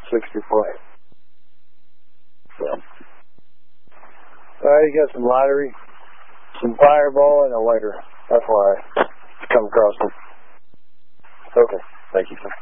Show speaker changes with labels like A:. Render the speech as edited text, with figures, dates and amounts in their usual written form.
A: 64. So. Alright, you got some lottery, some fireball, and a lighter. That's why I come across them. Okay, thank you, sir.